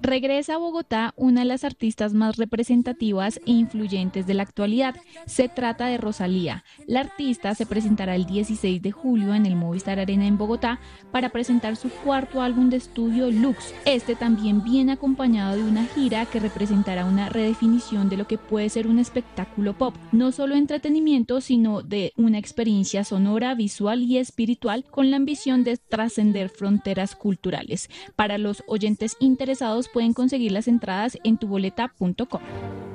Regresa a Bogotá una de las artistas más representativas e influyentes de la actualidad. Se trata de Rosalía. La artista se presentará el 16 de julio en el Movistar Arena en Bogotá para presentar su cuarto álbum de estudio Lux. Este también viene acompañado de una gira que representará una redefinición de lo que puede ser un espectáculo pop, no solo entretenimiento, sino de una experiencia sonora, visual y espiritual con la ambición de trascender fronteras culturales. Para los oyentes interesados pueden conseguir las entradas en tuboleta.com.